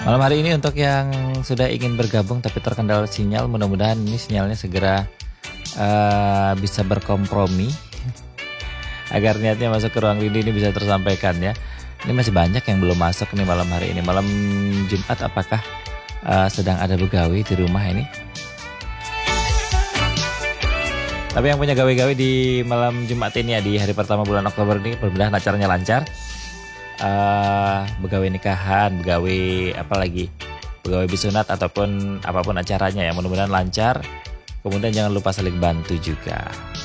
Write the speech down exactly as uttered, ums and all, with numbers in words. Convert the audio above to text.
Malam hari ini untuk yang sudah ingin bergabung tapi terkendala sinyal, mudah-mudahan ini sinyalnya segera uh, bisa berkompromi agar niatnya masuk ke ruang lidi ini bisa tersampaikan ya. Ini masih banyak yang belum masuk nih malam hari ini. Malam Jumat apakah uh, sedang ada begawi di rumah ini? Tapi yang punya gawe-gawe di malam Jumat ini ya, di hari pertama bulan Oktober ini, mudah-mudahan acaranya lancar. Uh, begawe nikahan, begawe apa lagi, begawe bisunat ataupun apapun acaranya ya, mudah-mudahan lancar. Kemudian jangan lupa saling bantu juga.